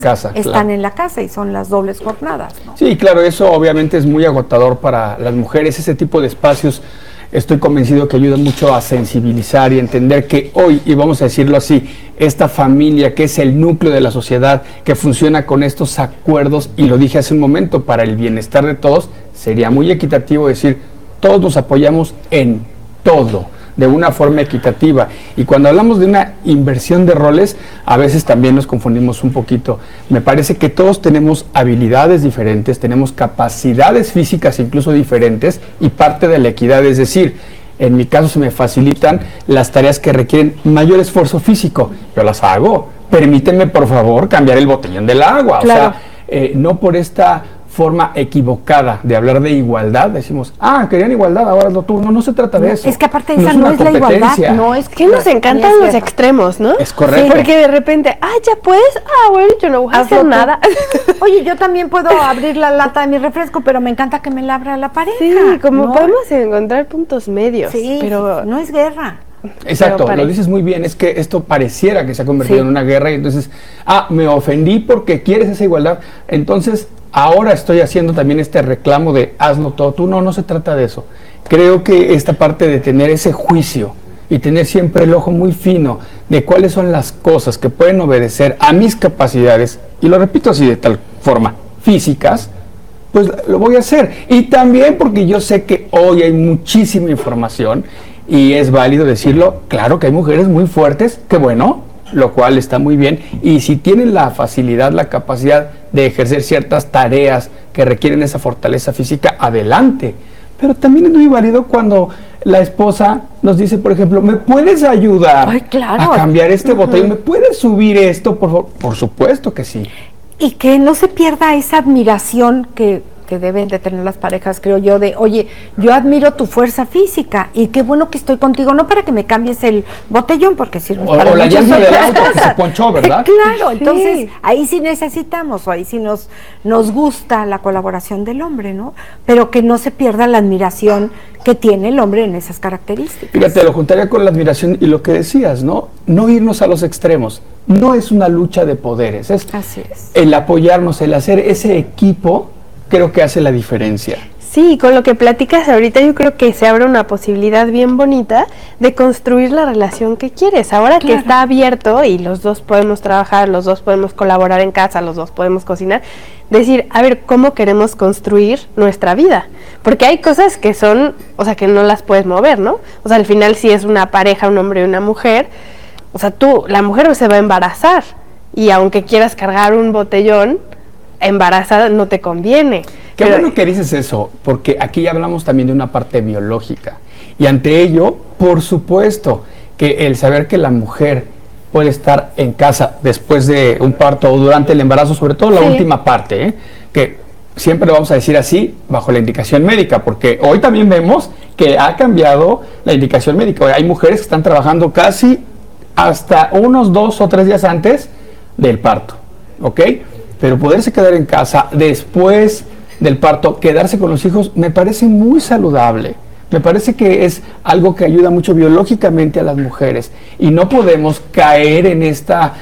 casa, están en la casa y son las dobles jornadas, ¿no? Sí, claro, eso obviamente es muy agotador para las mujeres. Ese tipo de espacios estoy convencido que ayuda mucho a sensibilizar y entender que hoy, y vamos a decirlo así, esta familia que es el núcleo de la sociedad, que funciona con estos acuerdos, y lo dije hace un momento, para el bienestar de todos, sería muy equitativo decir, todos nos apoyamos en todo, de una forma equitativa. Y cuando hablamos de una inversión de roles, a veces también nos confundimos un poquito. Me parece que todos tenemos habilidades diferentes, tenemos capacidades físicas incluso diferentes, y parte de la equidad es decir, en mi caso se me facilitan las tareas que requieren mayor esfuerzo físico, yo las hago. Permíteme por favor cambiar el botellón del agua. Claro. O sea, no por esta forma equivocada de hablar de igualdad, decimos, querían igualdad, ahora es lo turno. No se trata de eso. Es que aparte esa no es la igualdad. No, es que nos encantan los extremos, ¿no? Es correcto. Sí, porque de repente, ya puedes, bueno, yo no voy a hacer nada. Oye, yo también puedo abrir la lata de mi refresco, pero me encanta que me la abra la pareja. Sí, como ¿no? podemos encontrar puntos medios. Sí, pero no es guerra. Exacto, lo dices muy bien, es que esto pareciera que se ha convertido en una guerra y entonces, me ofendí porque quieres esa igualdad, entonces ahora estoy haciendo también este reclamo de hazlo todo tú. No se trata de eso. Creo que esta parte de tener ese juicio y tener siempre el ojo muy fino de cuáles son las cosas que pueden obedecer a mis capacidades, y lo repito así de tal forma, físicas, pues lo voy a hacer. Y también porque yo sé que hoy hay muchísima información y es válido decirlo, claro que hay mujeres muy fuertes, que bueno, lo cual está muy bien, y si tienen la facilidad, la capacidad de ejercer ciertas tareas que requieren esa fortaleza física, adelante. Pero también es muy válido cuando la esposa nos dice, por ejemplo, ¿me puedes ayudar a cambiar este botellón? ¿Me puedes subir esto, por favor? Por supuesto que sí. Y que no se pierda esa admiración que deben de tener las parejas, creo yo, de, oye, yo admiro tu fuerza física y qué bueno que estoy contigo, no para que me cambies el botellón, porque sirve para o la llanta del auto que se ponchó, ¿verdad? Claro, entonces ahí sí necesitamos, o ahí sí nos gusta la colaboración del hombre, ¿no? Pero que no se pierda la admiración que tiene el hombre en esas características. Fíjate, lo juntaría con la admiración y lo que decías, ¿no? No irnos a los extremos. No es una lucha de poderes, Así es. El apoyarnos, el hacer ese equipo, creo que hace la diferencia. Sí, con lo que platicas ahorita yo creo que se abre una posibilidad bien bonita de construir la relación que quieres. Ahora que está abierto y los dos podemos trabajar, los dos podemos colaborar en casa, los dos podemos cocinar, decir, a ver, ¿cómo queremos construir nuestra vida? Porque hay cosas que son, o sea, que no las puedes mover, ¿no? O sea, al final si es una pareja, un hombre y una mujer, o sea, la mujer se va a embarazar y aunque quieras cargar un botellón, embarazada no te conviene. Qué bueno que dices eso, porque aquí ya hablamos también de una parte biológica. Y ante ello, por supuesto, que el saber que la mujer puede estar en casa después de un parto o durante el embarazo, sobre todo la última parte, que siempre lo vamos a decir así, bajo la indicación médica, porque hoy también vemos que ha cambiado la indicación médica. Hay mujeres que están trabajando casi hasta unos 2 o 3 días antes del parto, ¿ok? Pero poderse quedar en casa después del parto, quedarse con los hijos, me parece muy saludable. Me parece que es algo que ayuda mucho biológicamente a las mujeres. Y no podemos caer en esta...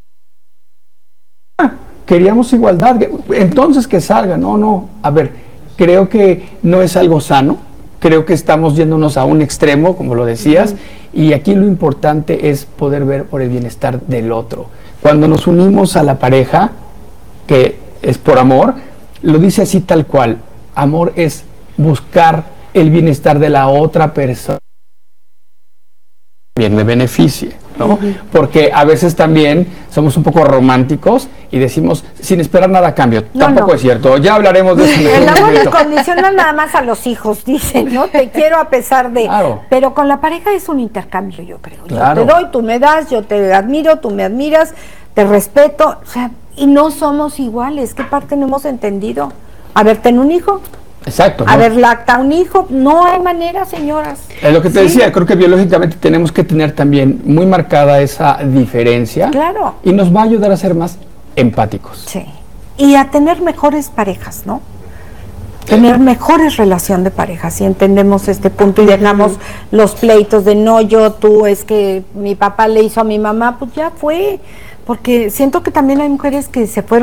queríamos igualdad, entonces que salga. No. A ver, creo que no es algo sano. Creo que estamos yéndonos a un extremo, como lo decías. Y aquí lo importante es poder ver por el bienestar del otro. Cuando nos unimos a la pareja, que es por amor, lo dice así tal cual. Amor es buscar el bienestar de la otra persona, bien me beneficie, ¿no? Porque a veces también somos un poco románticos y decimos sin esperar nada a cambio. Tampoco es cierto. Ya hablaremos de eso. El amor incondicional nada más a los hijos, dicen, ¿no? Te quiero a pesar de... Claro. Pero con la pareja es un intercambio, yo creo. Claro. Yo te doy, tú me das, yo te admiro, tú me admiras, te respeto, o sea, y no somos iguales. ¿Qué parte no hemos entendido? A ver, ten un hijo. Exacto. A ver, lacta un hijo. No hay manera, señoras. Es lo que te decía, creo que biológicamente tenemos que tener también muy marcada esa diferencia. Claro. Y nos va a ayudar a ser más empáticos. Sí. Y a tener mejores parejas, ¿no? Tener mejores relación de pareja, si entendemos este punto y dejamos los pleitos de no, yo, tú, es que mi papá le hizo a mi mamá, pues ya fue. porque siento que también hay mujeres que se fueron